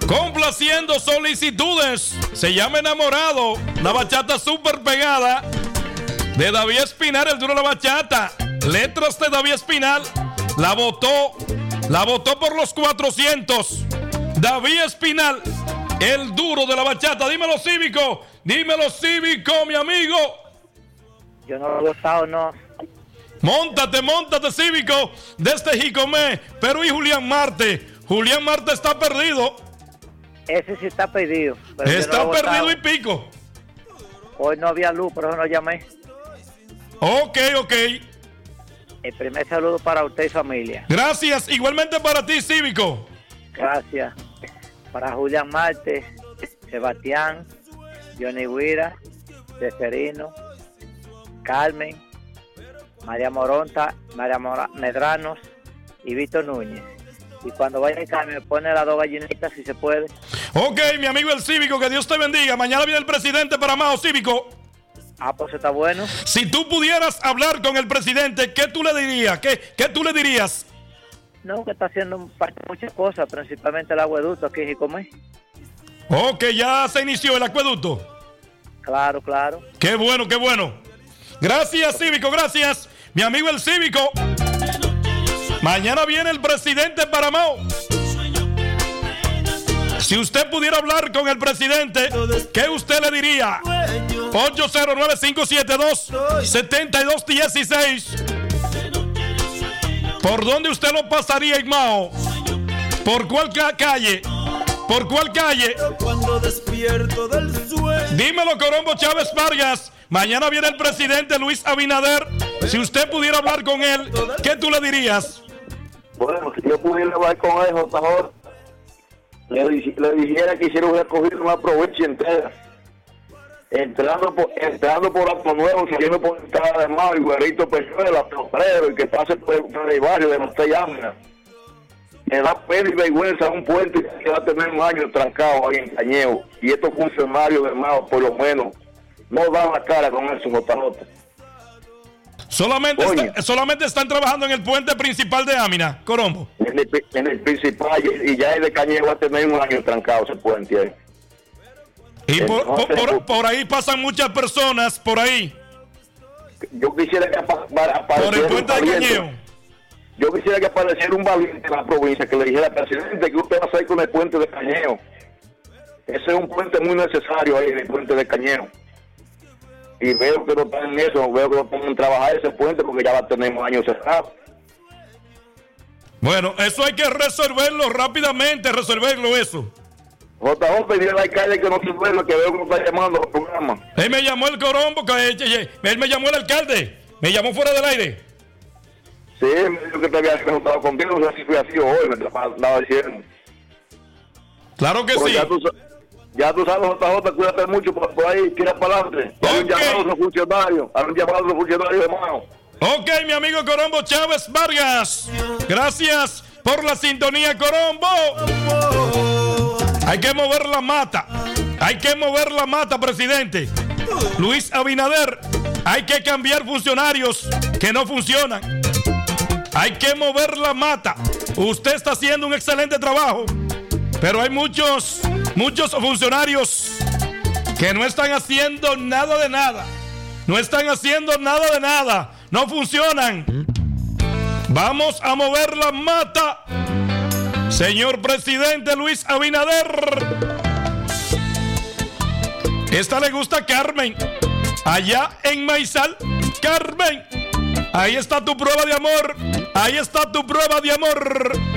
Complaciendo solicitudes. Se llama Enamorado. Una bachata súper pegada de David Espinal, el duro de la bachata. Letras de David Espinal. La votó por los 400. David Espinal, el duro de la bachata. Dímelo, Cívico, mi amigo. Yo no lo he votado, no. Móntate, Cívico, desde Jicomé, Perú y Julián Marte. Julián Marte está perdido. Ese sí está perdido. Está perdido y pico. Hoy no había luz, por eso no llamé. Ok. El primer saludo para usted y familia. Gracias, igualmente para ti, Cívico. Gracias. Para Julián Marte, Sebastián, Johnny Guira, Ceferino, Carmen, María Moronta, Medranos y Víctor Núñez. Y cuando vaya a Carmen, me pone las 2 gallinitas si se puede. Ok, mi amigo el Cívico, que Dios te bendiga. Mañana viene el presidente para Mao, Cívico. Pues está bueno. Si tú pudieras hablar con el presidente, ¿qué tú le dirías? ¿Qué tú le dirías? No, que está haciendo muchas cosas, principalmente el acueducto aquí en Jicomé. Ok, ya se inició el acueducto. Claro. Qué bueno. Gracias, Cívico, gracias. Mi amigo el Cívico. Mañana viene el presidente para Mao. Si usted pudiera hablar con el presidente, ¿qué usted le diría? 809-572-7216. ¿Por dónde usted lo pasaría en Mao? ¿Por cuál calle? Cuando despierto del sueño. Dímelo, Corombo Chávez Vargas. Mañana viene el presidente Luis Abinader. Si usted pudiera hablar con él, ¿qué tú le dirías? Bueno, si yo pudiera hablar con él, JJ, le dijera que hiciera un recogido en una provincia entera. Entrando por Acto Nuevo, saliendo por Entrada de Mao, y Guerrito Pechuela, Toprero, y que pase por el barrio de Montellamina. Me da pena y vergüenza un puente que va a tener un año trancado ahí en Cañeo. Y estos funcionarios de Mao, por lo menos, no dan la cara con eso, JJ. Solamente están trabajando en el puente principal de Amina, Corombo. En el principal, y ya el de Cañeo va a tener un año trancado ese puente ahí. Y por ahí pasan muchas personas, por ahí. Yo quisiera que apareciera por el puente de Cañeo. Yo quisiera que apareciera un valiente en la provincia que le dijera al presidente que usted va a hacer con el puente de Cañeo. Ese es un puente muy necesario ahí, el puente de Cañeo. Y veo que no están en eso, veo que no están en trabajar ese puente porque ya va a tener años cerrado. Bueno, eso hay que resolverlo rápidamente, eso. JJ pidió al alcalde que no se duerma, que veo que no está llamando al programa. Él me llamó el Corombo, él me llamó el alcalde, me llamó fuera del aire. Sí, me dijo que te había preguntado contigo, no sé si fue así hoy, me estaba diciendo. Claro que sí. Ya tú sabes, JJ, cuídate mucho por ahí, tira para adelante. Hay un llamado a los funcionarios, de Mao. Ok, mi amigo Corombo Chávez Vargas. Gracias por la sintonía, Corombo. Hay que mover la mata, presidente. Luis Abinader, hay que cambiar funcionarios que no funcionan. Hay que mover la mata. Usted está haciendo un excelente trabajo, pero hay muchos funcionarios que no están haciendo nada de nada. No funcionan. Vamos a mover la mata. Señor presidente Luis Abinader. Esta le gusta a Carmen. Allá en Maizal. Carmen, ahí está tu prueba de amor.